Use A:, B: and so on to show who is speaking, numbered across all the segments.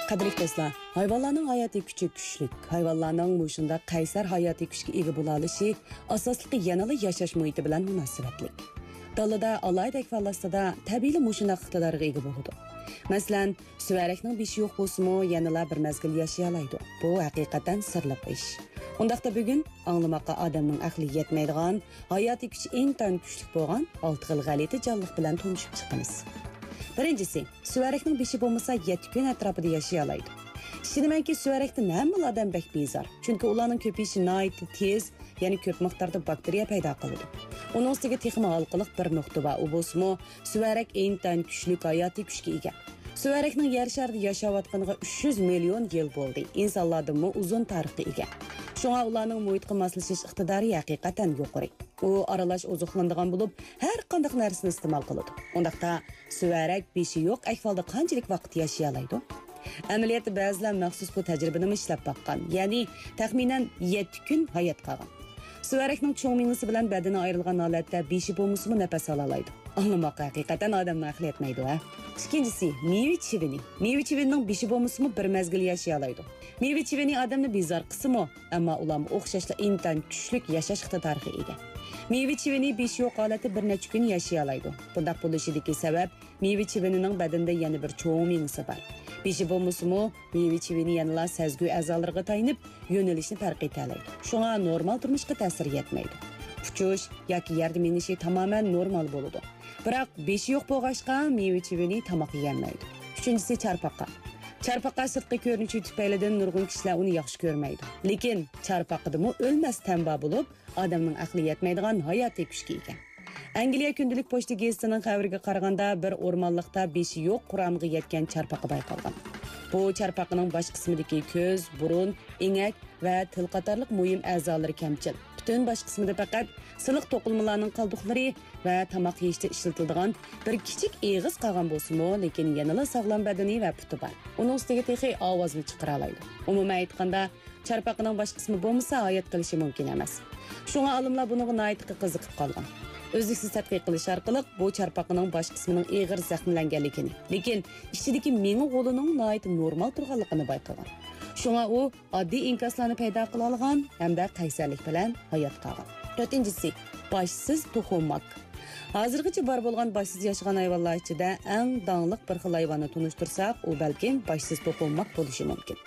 A: Qadrli do'stlar, hayvonlarning hayotiy kuchi kuchlik. Hayvonlarning mushunda qaysar hayotiy kuchga ega bo'la olishi asosligi yanada yashash muhiti bilan munosabatli. Dalada alayda falastada tabiiy mushunda iqtidoriga ega bo'ladi. Masalan, suvarakning beshi yo'q bo'lsa-mu, yanada bir mazgil yashay oladi. Bu haqiqatan sirli ish. Undaqda bugun anglamoqqa odamning aqli yetmaydigan, hayotiy kuchi eng kuchli bo'lgan 6 xil g'alati jonliq bilan tanishib chiqamiz. Birinchisi, suvarakning beshi bo'lmasa 7 kun atrofida yashay oladi. Ishonamanki, suvarakdan hamma odam bek bezor. Chunki ularning ko'payishi nihoyat tez, ya'ni ko'p miqdorda bakteriya paydo qiladi. Uning ustiga texnik halqiliq bir nuqta va u bo'lsa-mu, suvarak eng kuchli hayotiy kuchga ega. Suvarakning yer sharida yashayotganiga 300 million yil bo'ldi. Insonlardan uzun tarixga ega. Shunga ularning muhitga moslashish iqtidori haqiqatan yuqori. U aralash ozuqlanadigan bo'lib, har qanday narsani iste'mol qiladi. Undaqda suvarak beshi yo'q ahvolda qanchalik vaqt yashay oladi? Amaliyotda ba'zilar maxsus bu tajribani ishlab baqqan, ya'ni taxminan 7 kun hayot qolgan. Suvarakning cho'ng miyasi bilan badani ayrilgan holatda beshi bo'lmasa-mu nafas ola oladi. Anlamoq haqiqatan odamni aqli yetmaydi, ha. Ikkinchisi, meva chivini. Meva chivinining beshi bo'lmasa-mu bir mazgil yashay oladi. Meva chivini odamni bezor qismi, ammo ular o'xshashla intan kuchli yashash iqtidoriga ega. Meva chivini beshi yo'q holatda bir necha kun yashay oladi. Bunday bo'lishidagi sabab meva chivinining badanda yana bir cho'ng miyasi bor. Beshi bo'lmasa-mu, meva chivini yanada sezgu a'zolariga tayinib, yo'nalishni farq eta oladi. Shunga normal turmushga ta'sir etmaydi. Uchish yoki yerda minishi tamoman normal bo'ladi. Biroq beshi yo'q bo'lg'achqa meva chivini tomoq yemaydi. Uchinchisi charpaqa. Charpaqa sirtqi ko'rinishi tufaylidan nurg'un kishilar uni yaxshi ko'rmaydi. Lekin charpaqidimi o'lmas tamba bo'lib, odamning aqli yetmaydigan hayotiy kuchga ega. Angliya kundalik pochta gazetining xabariga qaraganda bir o'rmonliqda beshi yo'q quramga yetgan charpaqa bayqalgan. Bu charpaqaning bosh qismidagi ko'z, burun, engak va til qatorliq muhim a'zolari kamchil. Butun bosh qismida faqat siliq to'qilmalarning qoldiqlari va tomoq yeyishda ishlatiladigan bir kichik eg'iz qolgan bo'lsa-mu, lekin yanada sog'lom badani va puti bor. Uning ustiga texnik ovozni chiqara oladi. Umuman aytganda, charpaqaning bosh qismi bo'lmasa hayot qilishi mumkin emas. Shunga olimlar buniga nihoyat qiziqib qolgan. O'zliksiz tadqiq qilish orqali bu charpaqaning bosh qismining eg'ir zaxmlanganligini, lekin ichidagi meni g'olining nihoyat normal turganligini bayqagan. Shunga u oddiy inkaslarni paydo qila olgan hamda qaysarlik bilan hayot qolgan. To'rtinchisi, boshsiz to'xumak. Hozirgacha bor bo'lgan boshsiz yashagan hayvonlar ichida eng dangliq bir xil hayvonni tunishtirsak, u balkim boshsiz to'xumak bo'lishi mumkin.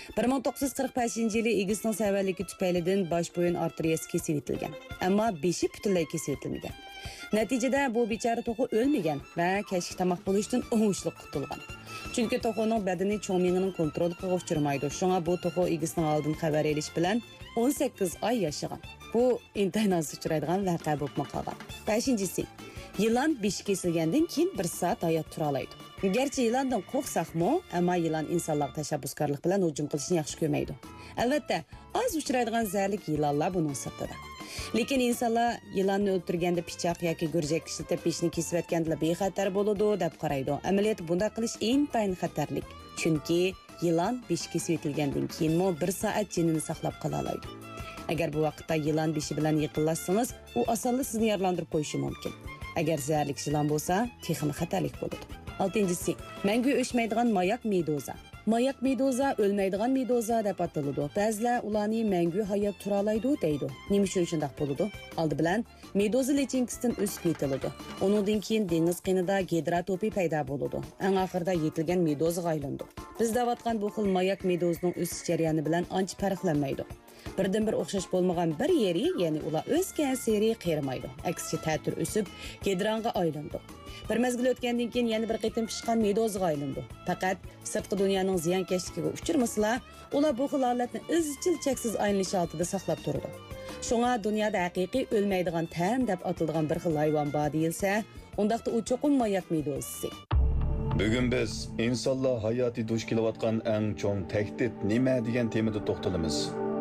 A: 1945-yili egisning savaligi tufaylidan bosh bo'yin arteriyasi kesib etilgan. Ammo beshi butunlay kesib etilmagan. Natijada bu bechora to'xu o'lmagan va kashf tamoq bo'lishdan o'ngishli qutulgan. Chunki to'xuning badani cho'ng miyaning kontroliga uchirmaydi. Shunga bu to'xu egisning oldin xabar elish bilan 18 oy yashagan. Bu intaynan uchraydigan voqea bo'lib qolgan. 5-si, yılan beshi kesilgandan keyin 1 soat hayot tura oladi. Gerçi yılandan qo'rqsaqmi, ammo yılan insonlar tashabbuskorlik bilan hujum qilishni yaxshi ko'rmaydi. Albatta, az uchraydigan zarlik yılanlar buning sirtida. Lekin insonlar yılanni o'ldirganda pichoq yoki gurjak ishlatib peshni kesib o'tganda bexatar bo'ladi deb qaraydi. Amaliyot bunday qilish intayin xatarlik. Chunki yılan beshi kesib etilgandan keyin 1 soat jinini saqlab qola oladi. Agar bu vaqtda yılan beshi bilan yaqinlashsangiz, u osonlikcha sizni yaralantirib qo'yishi mumkin. Agar zarlik yılan bo'lsa, texnik xatarlik bo'ladi. 6-si, mangu o'chmaydigan mayak meduza. Mayak meduza o'lmaydigan meduza deb ataladi. Ba'zilar ularni mangu hayot tura oladi deydi. Nima uchun shunday bo'ladi? Oldi bilan meduza lechinkisidan o'sib yetiladi. Undan keyin dengiz qinida gidrotopi paydo bo'ladi. Eng oxirida yetilgan meduzaga aylandi. Biz davatgan bu xil mayak meduzaning o'sish jarayoni bilan ancha farqlanmaydi. Birdan bir o'xshash bo'lmagan bir yeri, ya'ni ular o'sgan seri qerimaydi. Aksicha ta'tir o'sib, gidronga aylandi. Bir mezgil o'tgandan keyin yana bir qitim pishgan meduzaga aylandi. Faqat sirtqi dunyoning ziyonkashligiga uchirmasalar, ular bu xil holatni izchil cheksiz aylanish altida saqlab turadi. Shunga dunyoda haqiqiy o'lmaydigan tan deb atiladigan bir xil hayvon bor deyilsa, undaqda u cho'qim mayak meduzasi.
B: Bugun biz insonlar hayotiy duch kelayotgan eng cho'ng tahdid nima degan temada to'xtalamiz.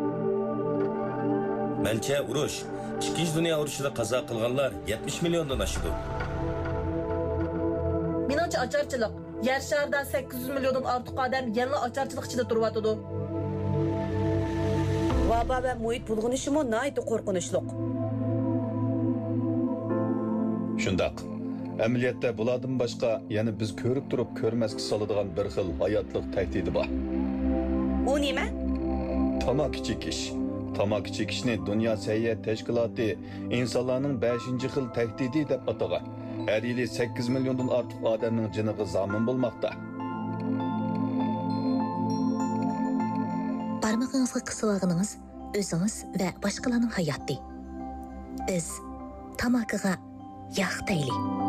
C: Mencha urush, Ikkinchi dunyo urushida qazo qilganlar 70 milliondan oshdi.
D: Meningcha ocharchilik. Yer sharida 800 milliondan ortiq odam yana ocharchilik ichida turyapti.
A: Vaba va muhit bulg'unishimi nihoyat qo'rqinchli.
B: Shundoq. Əməliyyatda bulardan başqa, yəni biz ko'rib turib ko'rmasga soladigan bir xil hayotlik tahdidi bor.
E: U nima?
B: Tamaki chekish. Tamaki chekishni Dunyo Səhiyyə Təşkilatı insonlarning 5-ci xil tahdidi deb atagan. Her yili 8 milyondan artıq odamning jiniga zomin bo'lmoqda.
E: Barmog'ingizga qisib olganingiz o'zingiz va boshqalarning hayoti. Biz tamakiga yo'q deylik.